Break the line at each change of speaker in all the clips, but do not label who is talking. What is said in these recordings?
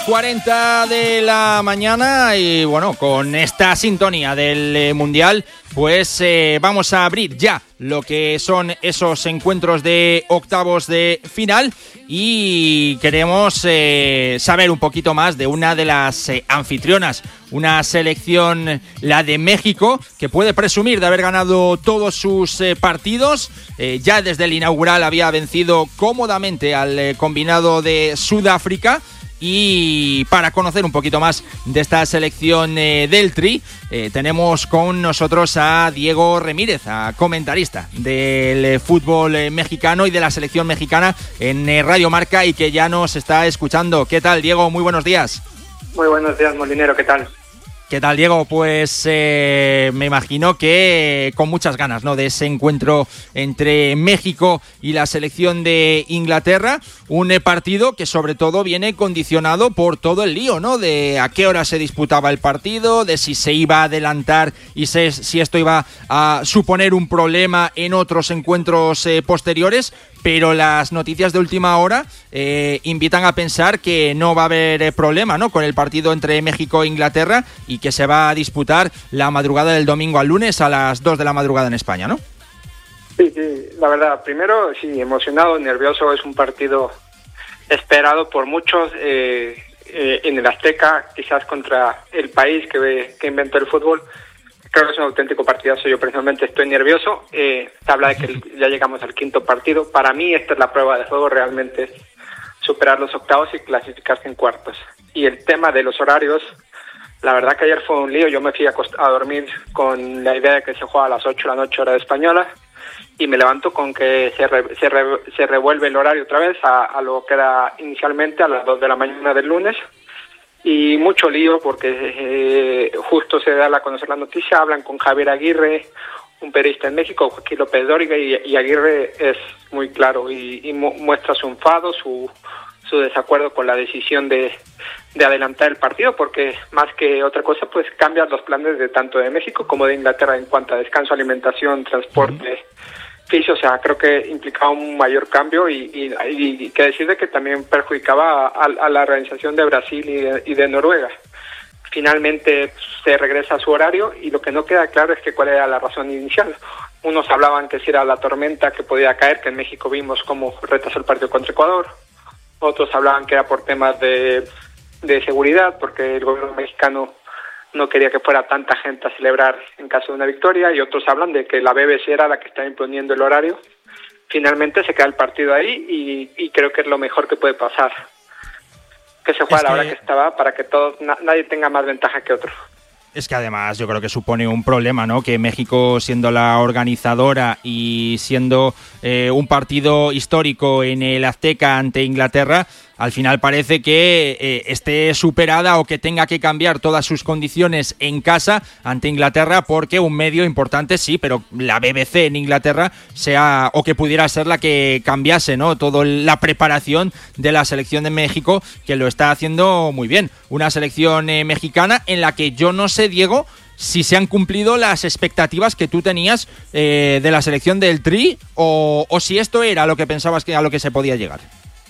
10:40 de la mañana y bueno, con esta sintonía del Mundial, pues vamos a abrir ya lo que son esos encuentros de octavos de final y queremos saber un poquito más de una de las anfitrionas, una selección, la de México, que puede presumir de haber ganado todos sus partidos. Ya desde el inaugural había vencido cómodamente al combinado de Sudáfrica. Y para conocer un poquito más de esta selección del Tri, tenemos con nosotros a Diego Remírez, a comentarista del fútbol mexicano y de la selección mexicana en Radio Marca y que ya nos está escuchando. ¿Qué tal, Diego? Muy buenos días.
Muy buenos días, Molinero. ¿Qué tal?
¿Qué tal, Diego? Pues me imagino que con muchas ganas, ¿no?, de ese encuentro entre México y la selección de Inglaterra, un partido que sobre todo viene condicionado por todo el lío, ¿no?, de a qué hora se disputaba el partido, de si se iba a adelantar y si esto iba a suponer un problema en otros encuentros posteriores. Pero las noticias de última hora invitan a pensar que no va a haber problema, ¿no?, con el partido entre México e Inglaterra y que se va a disputar la madrugada del domingo al lunes a las 2 de la madrugada en España, ¿no?
Sí, la verdad, primero, sí, emocionado, nervioso. Es un partido esperado por muchos en el Azteca, quizás contra el país que inventó el fútbol. Creo que es un auténtico partidazo. Yo personalmente estoy nervioso. Se habla de que ya llegamos al quinto partido. Para mí esta es la prueba de juego, realmente superar los octavos y clasificarse en cuartos. Y el tema de los horarios, la verdad que ayer fue un lío. Yo me fui a dormir con la idea de que se juega a las 8 de la noche hora española y me levanto con que se revuelve el horario otra vez a lo que era inicialmente a las 2 de la mañana del lunes. Y mucho lío porque justo se da a conocer la noticia, hablan con Javier Aguirre, un periodista en México, Joaquín López Dóriga, y Aguirre es muy claro y muestra su enfado, su desacuerdo con la decisión de adelantar el partido, porque más que otra cosa, pues cambia los planes de tanto de México como de Inglaterra en cuanto a descanso, alimentación, transporte, o sea, creo que implicaba un mayor cambio y que decir de que también perjudicaba a la organización de Brasil y de Noruega. Finalmente se regresa a su horario y lo que no queda claro es que cuál era la razón inicial. Unos hablaban que si era la tormenta que podía caer, que en México vimos cómo retrasó el partido contra Ecuador. Otros hablaban que era por temas de seguridad, porque el gobierno mexicano no quería que fuera tanta gente a celebrar en caso de una victoria, y otros hablan de que la BBC era la que estaba imponiendo el horario. Finalmente se queda el partido ahí y creo que es lo mejor que puede pasar, que se juegue a la hora que estaba para que nadie tenga más ventaja que otro.
Es que además yo creo que supone un problema, ¿no?, que México, siendo la organizadora y siendo un partido histórico en el Azteca ante Inglaterra, al final parece que esté superada o que tenga que cambiar todas sus condiciones en casa ante Inglaterra porque un medio importante sí, pero la BBC en Inglaterra sea o que pudiera ser la que cambiase, ¿no?, toda la preparación de la selección de México, que lo está haciendo muy bien. Una selección mexicana en la que yo no sé, Diego, si se han cumplido las expectativas que tú tenías de la selección del Tri o si esto era lo que pensabas que a lo que se podía llegar.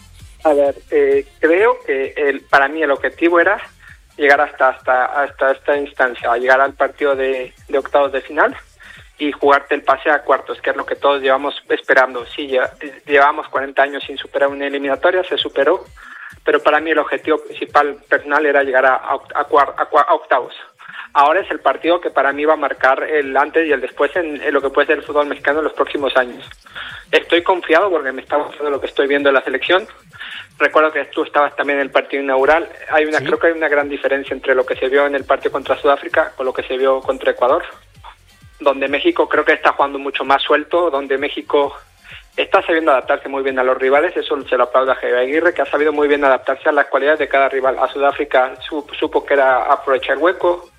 A ver, creo que para mí el objetivo era llegar hasta esta instancia, llegar al partido de octavos de final y jugarte el pase a cuartos, que es lo que todos llevamos esperando. Sí, llevamos 40 años sin superar una eliminatoria, se superó, pero para mí el objetivo principal personal era llegar a octavos. Ahora es el partido que para mí va a marcar el antes y el después en lo que puede ser el fútbol mexicano en los próximos años. Estoy confiado porque me está gustando lo que estoy viendo en la selección. Recuerdo que tú estabas también en el partido inaugural. ¿Sí? Creo que hay una gran diferencia entre lo que se vio en el partido contra Sudáfrica con lo que se vio contra Ecuador, donde México creo que está jugando mucho más suelto, donde México está sabiendo adaptarse muy bien a los rivales. Eso se lo aplaudo a Javier Aguirre, que ha sabido muy bien adaptarse a las cualidades de cada rival. A Sudáfrica supo que era aprovechar el hueco.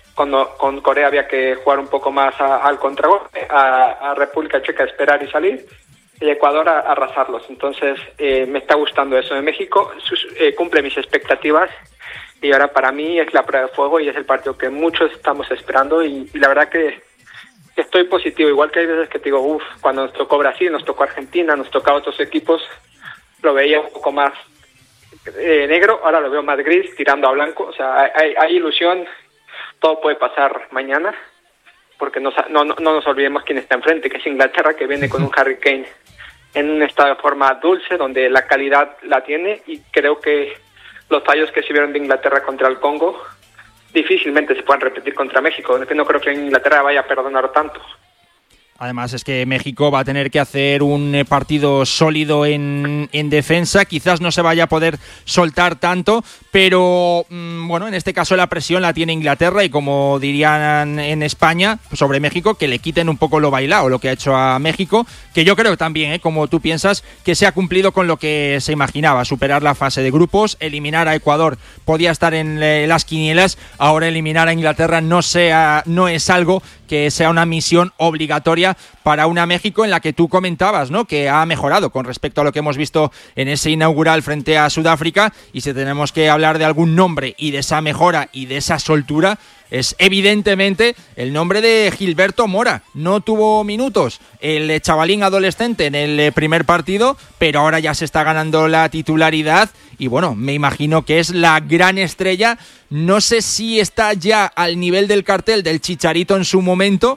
Con Corea había que jugar un poco más al contragolpe, a República Checa esperar y salir, y Ecuador a arrasarlos. Entonces me está gustando eso de México, cumple mis expectativas y ahora para mí es la prueba de fuego y es el partido que muchos estamos esperando y la verdad que estoy positivo, igual que hay veces que te digo, cuando nos tocó Brasil, nos tocó Argentina, nos tocó otros equipos, lo veía un poco más negro, ahora lo veo más gris, tirando a blanco. O sea, hay ilusión, todo puede pasar mañana, porque no nos olvidemos quién está enfrente, que es Inglaterra, que viene con un Harry Kane en un estado de forma dulce, donde la calidad la tiene, y creo que los fallos que se vieron de Inglaterra contra el Congo difícilmente se puedan repetir contra México. No creo que Inglaterra vaya a perdonar tanto.
Además es que México va a tener que hacer un partido sólido en defensa, quizás no se vaya a poder soltar tanto, pero bueno, en este caso la presión la tiene Inglaterra y como dirían en España sobre México, que le quiten un poco lo bailado, lo que ha hecho a México, que yo creo también, como tú piensas, que se ha cumplido con lo que se imaginaba, superar la fase de grupos, eliminar a Ecuador podía estar en las quinielas, ahora eliminar a Inglaterra no es algo que sea una misión obligatoria para una México en la que tú comentabas, ¿no?, que ha mejorado con respecto a lo que hemos visto en ese inaugural frente a Sudáfrica, y si tenemos que hablar de algún nombre y de esa mejora y de esa soltura, es evidentemente el nombre de Gilberto Mora. No tuvo minutos el chavalín adolescente en el primer partido, pero ahora ya se está ganando la titularidad y bueno, me imagino que es la gran estrella. No sé si está ya al nivel del cartel del Chicharito en su momento,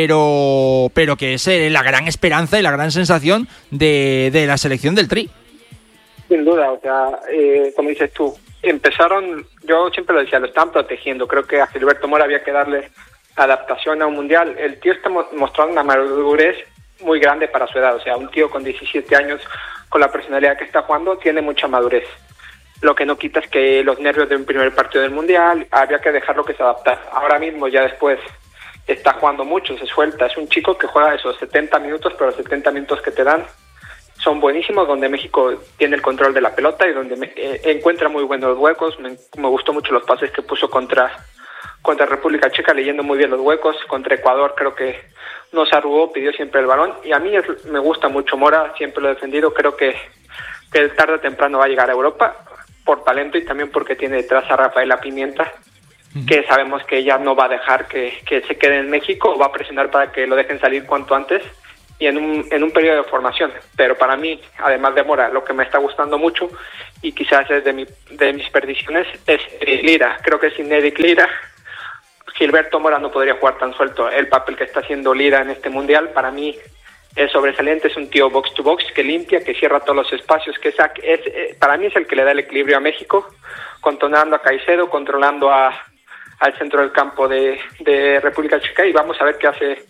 pero que es la gran esperanza y la gran sensación de la selección del Tri.
Sin duda, o sea, como dices tú, empezaron, yo siempre lo decía, lo están protegiendo. Creo que a Gilberto Mora había que darle adaptación a un mundial. El tío está mostrando una madurez muy grande para su edad. O sea, un tío con 17 años, con la personalidad que está jugando, tiene mucha madurez. Lo que no quita es que los nervios de un primer partido del mundial, había que dejarlo que se adaptara. Ahora mismo, ya después, está jugando mucho, se suelta. Es un chico que juega esos 70 minutos, pero los 70 minutos que te dan son buenísimos, donde México tiene el control de la pelota y donde encuentra muy buenos huecos. Me gustó mucho los pases que puso contra República Checa, leyendo muy bien los huecos. Contra Ecuador creo que no se arrugó, pidió siempre el balón, y a mí me gusta mucho Mora, siempre lo he defendido. Creo que tarde o temprano va a llegar a Europa por talento y también porque tiene detrás a Rafaela Pimienta, que sabemos que ella no va a dejar que se quede en México, va a presionar para que lo dejen salir cuanto antes y en un periodo de formación. Pero para mí, además de Mora, lo que me está gustando mucho y quizás es de mis perdiciones es Lira. Creo que sin Eric Lira, Gilberto Mora no podría jugar tan suelto. El papel que está haciendo Lira en este mundial para mí es sobresaliente. Es un tío box to box que limpia, que cierra todos los espacios, para mí es el que le da el equilibrio a México, controlando a Caicedo, controlando al centro del campo de República Checa, y vamos a ver qué hace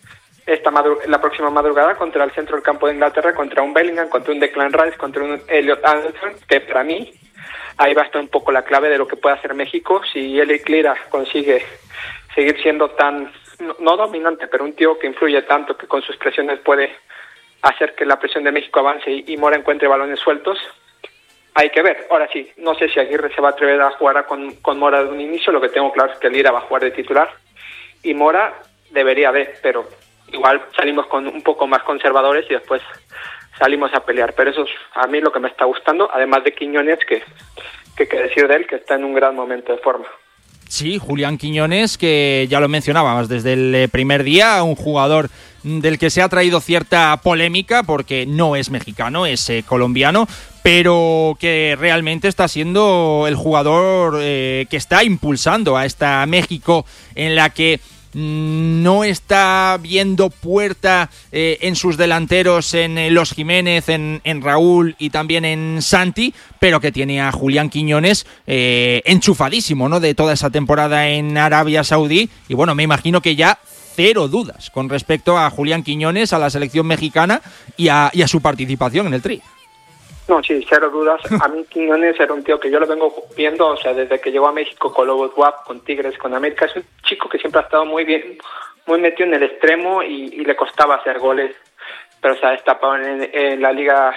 la próxima madrugada contra el centro del campo de Inglaterra, contra un Bellingham, contra un Declan Rice, contra un Elliot Anderson, que para mí ahí va a estar un poco la clave de lo que puede hacer México. Si Eric Lira consigue seguir siendo tan, no dominante, pero un tío que influye tanto, que con sus presiones puede hacer que la presión de México avance y Mora encuentre balones sueltos, hay que ver. Ahora sí, no sé si Aguirre se va a atrever a jugar con Mora de un inicio. Lo que tengo claro es que Lira va a jugar de titular y Mora debería pero igual salimos con un poco más conservadores y después salimos a pelear. Pero eso es a mí lo que me está gustando, además de Quiñones, que decir de él, que está en un gran momento de forma.
Sí, Julián Quiñones, que ya lo mencionábamos desde el primer día, un jugador del que se ha traído cierta polémica porque no es mexicano, es colombiano, pero que realmente está siendo el jugador que está impulsando a esta México en la que no está viendo puerta en sus delanteros, en los Jiménez, en Raúl y también en Santi, pero que tiene a Julián Quiñones enchufadísimo, ¿no?, de toda esa temporada en Arabia Saudí. Y bueno, me imagino que ya cero dudas con respecto a Julián Quiñones, a la selección mexicana y a su participación en el Tri.
No, sí, cero dudas. A mí Quiñones era un tío que yo lo vengo viendo, o sea, desde que llegó a México con Lobos WAP, con Tigres, con América. Es un chico que siempre ha estado muy bien, muy metido en el extremo y le costaba hacer goles, pero se ha destapado en la Liga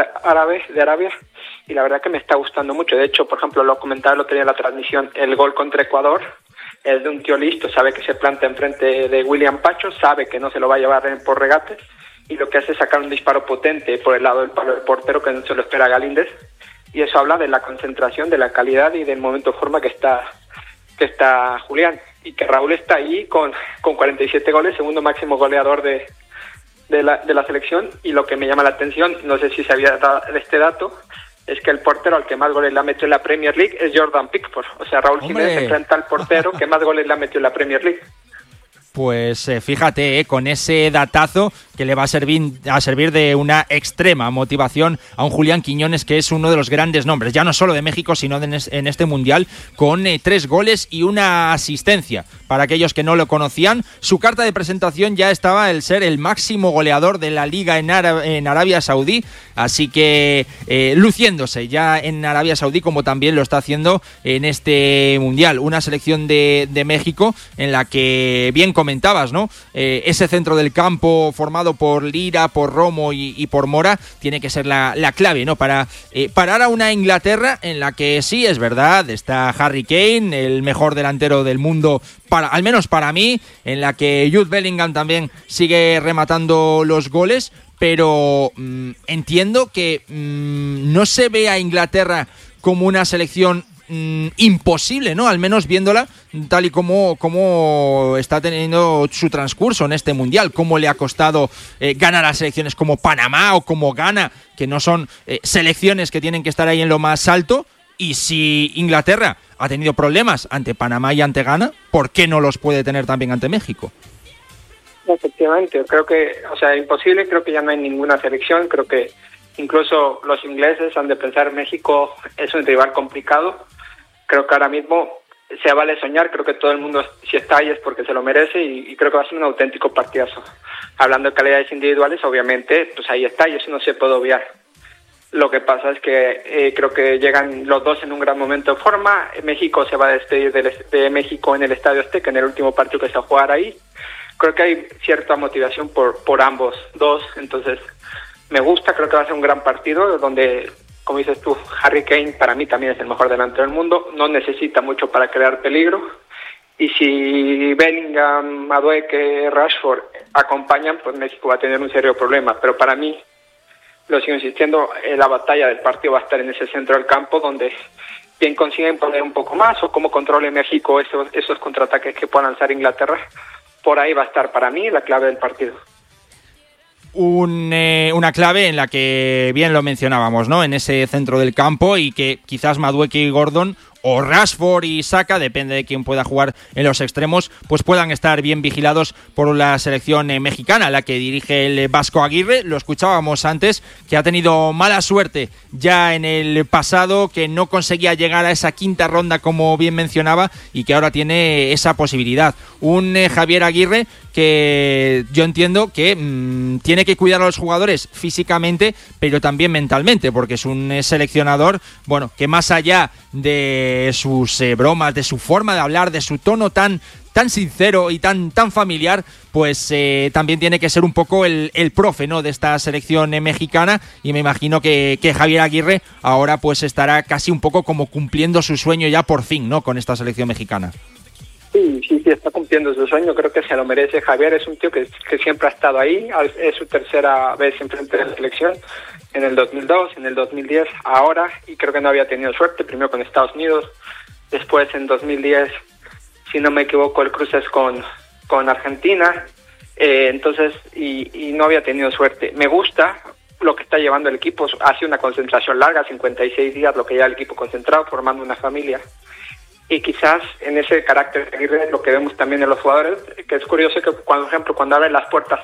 de Arabia, y la verdad que me está gustando mucho. De hecho, por ejemplo, lo comentaba el otro día en la transmisión, el gol contra Ecuador es de un tío listo, sabe que se planta enfrente de William Pacho, sabe que no se lo va a llevar por regate, y lo que hace es sacar un disparo potente por el lado del palo del portero, que no se lo espera Galíndez, y eso habla de la concentración, de la calidad y del momento de forma que está Julián, y que Raúl está ahí con 47 goles, segundo máximo goleador de la selección. Y lo que me llama la atención, no sé si sabía de este dato, es que el portero al que más goles le ha metido en la Premier League es Jordan Pickford. O sea, Raúl Jiménez se enfrenta al portero que más goles le ha metido en la Premier League.
Pues fíjate, con ese datazo que le va a servir de una extrema motivación a un Julián Quiñones, que es uno de los grandes nombres, ya no solo de México, sino en este Mundial, con 3 goles y una asistencia. Para aquellos que no lo conocían, su carta de presentación ya estaba el ser el máximo goleador de la Liga en Arabia Saudí, así que luciéndose ya en Arabia Saudí, como también lo está haciendo en este Mundial. Una selección de México en la que, bien comentabas, ¿no? Ese centro del campo formado por Lira, por Romo y por Mora tiene que ser la clave, ¿no? Para parar a una Inglaterra en la que sí, es verdad, está Harry Kane, el mejor delantero del mundo, al menos para mí, en la que Jude Bellingham también sigue rematando los goles, pero entiendo que no se ve a Inglaterra como una selección imposible, ¿no? Al menos viéndola tal y como está teniendo su transcurso en este Mundial, cómo le ha costado ganar a selecciones como Panamá o como Ghana, que no son selecciones que tienen que estar ahí en lo más alto. Y si Inglaterra ha tenido problemas ante Panamá y ante Ghana, ¿por qué no los puede tener también ante México?
Efectivamente, creo que, o sea, imposible, creo que ya no hay ninguna selección, creo que incluso los ingleses han de pensar México es un rival complicado. Creo que ahora mismo se vale soñar, creo que todo el mundo, si está ahí es porque se lo merece y creo que va a ser un auténtico partidazo. Hablando de calidades individuales, obviamente, pues ahí está y eso no se puede obviar. Lo que pasa es que creo que llegan los dos en un gran momento de forma. México se va a despedir de México en el Estadio Azteca, en el último partido que se va a jugar ahí. Creo que hay cierta motivación por ambos dos, entonces me gusta, creo que va a ser un gran partido donde, como dices tú, Harry Kane para mí también es el mejor delantero del mundo, no necesita mucho para crear peligro, y si Bellingham, Madueke, Rashford acompañan, pues México va a tener un serio problema, pero para mí, lo sigo insistiendo, la batalla del partido va a estar en ese centro del campo, donde bien consiguen poner un poco más, o cómo controle México esos contraataques que pueda lanzar Inglaterra, por ahí va a estar para mí la clave del partido.
Una clave en la que bien lo mencionábamos, ¿no? En ese centro del campo, y que quizás Madueke y Gordon o Rashford y Saka, depende de quién pueda jugar en los extremos, pues puedan estar bien vigilados por la selección mexicana, la que dirige el Vasco Aguirre. Lo escuchábamos antes, que ha tenido mala suerte ya en el pasado, que no conseguía llegar a esa quinta ronda, como bien mencionaba, y que ahora tiene esa posibilidad. Un Javier Aguirre que yo entiendo que tiene que cuidar a los jugadores físicamente, pero también mentalmente, porque es un seleccionador, bueno, que más allá de sus bromas, de su forma de hablar, de su tono tan sincero y tan familiar, pues también tiene que ser un poco el profe, ¿no?, de esta selección mexicana, y me imagino que Javier Aguirre ahora pues estará casi un poco como cumpliendo su sueño ya por fin, ¿no?, con esta selección mexicana.
Sí, está cumpliendo su sueño, creo que se lo merece. Javier es un tío que siempre ha estado ahí, es su tercera vez en frente de la selección, en el 2002, en el 2010, ahora, y creo que no había tenido suerte, primero con Estados Unidos, después en 2010, si no me equivoco, el cruce es con Argentina, entonces, y no había tenido suerte. Me gusta lo que está llevando el equipo, ha sido una concentración larga, 56 días, lo que lleva el equipo concentrado, formando una familia. Y quizás en ese carácter de Aguirre lo que vemos también en los jugadores, que es curioso que, por ejemplo, cuando abren las puertas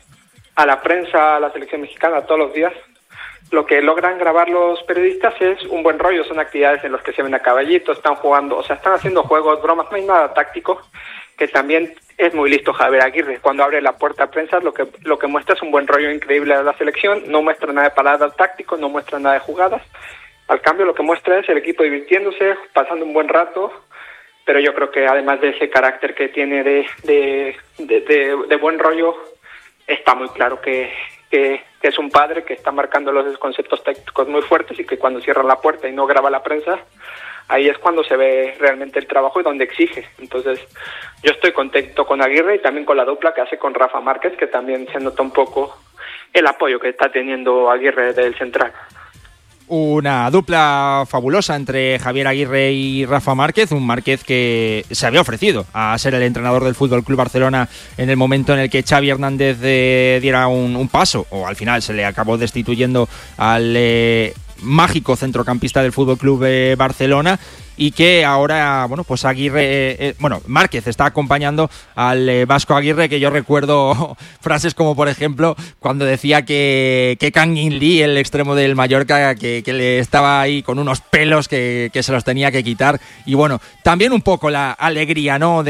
a la prensa, a la selección mexicana todos los días, lo que logran grabar los periodistas es un buen rollo, son actividades en las que se ven a caballito, están jugando, o sea, están haciendo juegos, bromas, no hay nada táctico, que también es muy listo Javier Aguirre. Cuando abre la puerta a prensa, lo que muestra es un buen rollo increíble de la selección, no muestra nada de palabras tácticos, no muestra nada de jugadas. Al cambio, lo que muestra es el equipo divirtiéndose, pasando un buen rato, pero yo creo que además de ese carácter que tiene de buen rollo, está muy claro que es un padre que está marcando los conceptos tácticos muy fuertes, y que cuando cierra la puerta y no graba la prensa, ahí es cuando se ve realmente el trabajo y donde exige. Entonces, yo estoy contento con Aguirre y también con la dupla que hace con Rafa Márquez, que también se nota un poco el apoyo que está teniendo Aguirre del central.
Una dupla fabulosa entre Javier Aguirre y Rafa Márquez, un Márquez que se había ofrecido a ser el entrenador del Fútbol Club Barcelona en el momento en el que Xavi Hernández diera un paso, o al final se le acabó destituyendo al mágico centrocampista del Fútbol Club Barcelona, y que ahora, bueno, pues Márquez está acompañando al Vasco Aguirre, que yo recuerdo frases como, por ejemplo, cuando decía que Kang In Lee, el extremo del Mallorca, que le estaba ahí con unos pelos que se los tenía que quitar. Y bueno, también un poco la alegría, ¿no?,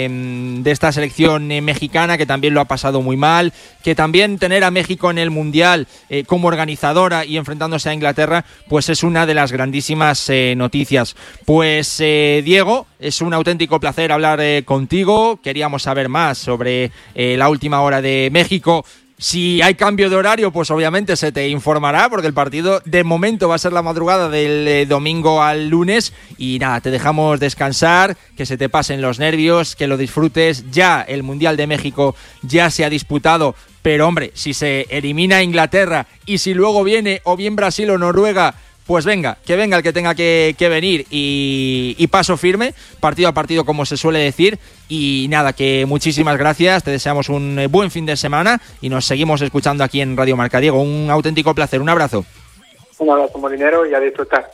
de esta selección mexicana, que también lo ha pasado muy mal, que también tener a México en el Mundial como organizadora y enfrentándose a Inglaterra, pues es una de las grandísimas noticias. Pues Diego, es un auténtico placer hablar contigo. Queríamos saber más sobre la última hora de México. Si hay cambio de horario, pues obviamente se te informará, porque el partido de momento va a ser la madrugada del domingo al lunes. Y nada, te dejamos descansar, que se te pasen los nervios, que lo disfrutes. Ya el Mundial de México ya se ha disputado, pero hombre, si se elimina a Inglaterra y si luego viene o bien Brasil o Noruega, pues venga el que tenga que venir, y paso firme, partido a partido, como se suele decir. Y nada, que muchísimas gracias, te deseamos un buen fin de semana y nos seguimos escuchando aquí en Radio Marca. Diego, un auténtico placer, un abrazo.
Un abrazo, Molinero, y a disfrutar.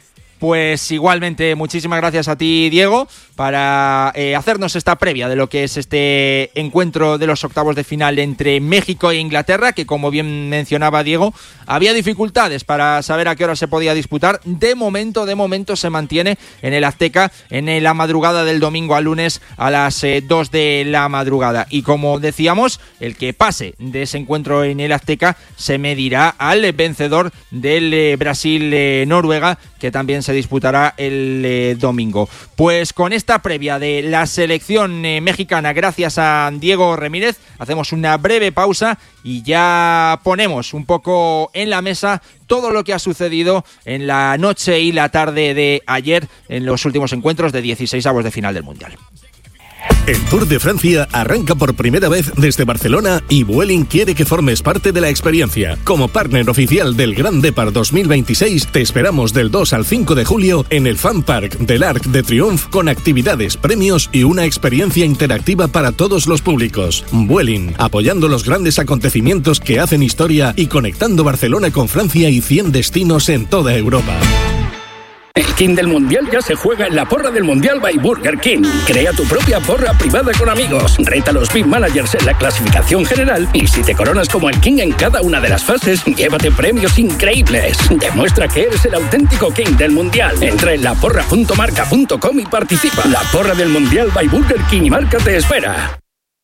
Pues igualmente, muchísimas gracias a ti, Diego, para hacernos esta previa de lo que es este encuentro de los octavos de final entre México e Inglaterra, que, como bien mencionaba Diego, había dificultades para saber a qué hora se podía disputar. De momento se mantiene en el Azteca en la madrugada del domingo al lunes a las 2 de la madrugada. Y como decíamos, el que pase de ese encuentro en el Azteca se medirá al vencedor del Brasil-Noruega, que también se disputará el domingo. Pues con esta previa de la selección mexicana, gracias a Diego Ramírez, hacemos una breve pausa y ya ponemos un poco en la mesa todo lo que ha sucedido en la noche y la tarde de ayer en los últimos encuentros de 16avos de final del Mundial.
El Tour de Francia arranca por primera vez desde Barcelona y Vueling quiere que formes parte de la experiencia. Como partner oficial del Grand Depart 2026, te esperamos del 2 al 5 de julio en el Fan Park del Arc de Triomphe, con actividades, premios y una experiencia interactiva para todos los públicos. Vueling, apoyando los grandes acontecimientos que hacen historia y conectando Barcelona con Francia y 100 destinos en toda Europa.
El King del Mundial ya se juega en la porra del Mundial by Burger King. Crea tu propia porra privada con amigos. Reta a los Big Managers en la clasificación general y si te coronas como el King en cada una de las fases, llévate premios increíbles. Demuestra que eres el auténtico King del Mundial. Entra en laporra.marca.com y participa. La porra del Mundial by Burger King y Marca te espera.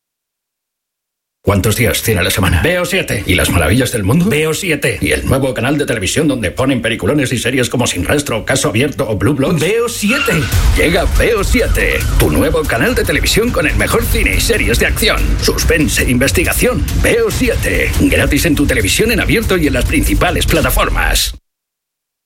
¿Cuántos días tiene la semana? Veo 7. ¿Y las maravillas del mundo? Veo 7. ¿Y el nuevo canal de televisión donde ponen peliculones y series como Sin Rastro, Caso Abierto o Blue Bloods? Veo 7. Llega Veo 7, tu nuevo canal de televisión con el mejor cine y series de acción, suspense e investigación. Veo 7. Gratis en tu televisión en abierto y en las principales plataformas.